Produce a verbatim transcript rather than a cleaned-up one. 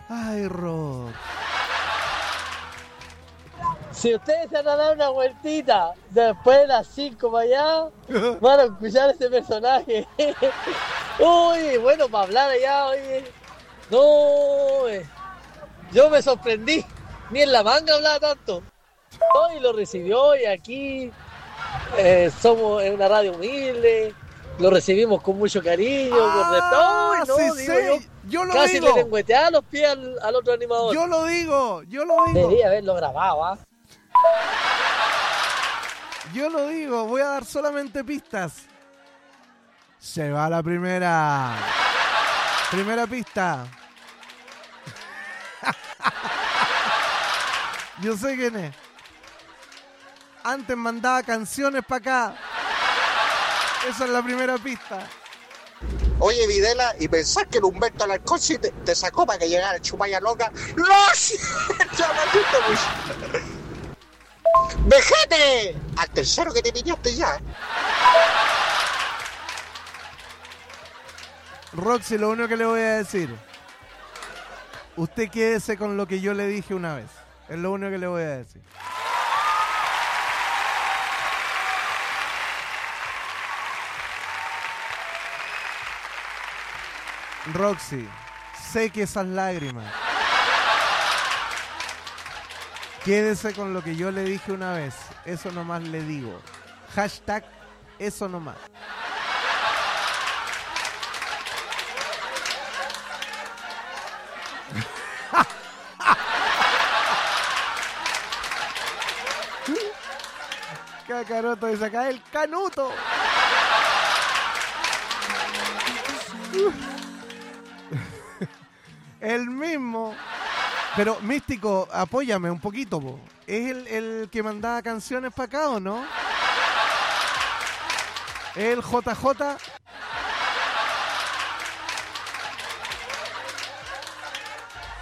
Ay, Rock. Si ustedes se van a dar una vueltita después de las cinco para allá, van a escuchar ese personaje. Uy, bueno, para hablar allá, oye. No, eh. Yo me sorprendí. Ni en la manga hablaba tanto. Hoy lo recibió y aquí eh, somos en una radio humilde. Lo recibimos con mucho cariño, ah, con respeto. No, sí, digo sí. yo. Yo lo Casi digo. le lengüeteaba los pies al, al otro animador. Yo lo digo, yo lo digo. Debería haberlo grabado, ¿ah? Yo lo digo, voy a dar solamente pistas. Se va la primera. Primera pista. Yo sé quién es. Antes mandaba canciones para acá. Esa es la primera pista. Oye, Videla, ¿y pensás que el Humberto Alarcón sí te, te sacó para que llegara Chumaya Loca? ¡No! ¡Vejete! Al tercero que te pillaste ya. Roxy, lo único que le voy a decir. Usted quédese con lo que yo le dije una vez. Es lo único que le voy a decir. Roxy, seque esas lágrimas. Quédese con lo que yo le dije una vez. Eso nomás le digo. Hashtag eso nomás. Cacaroto, y saca el canuto. El mismo. Pero, Místico, apóyame un poquito, po. ¿Es el, el que mandaba canciones para acá o no? ¿El J J?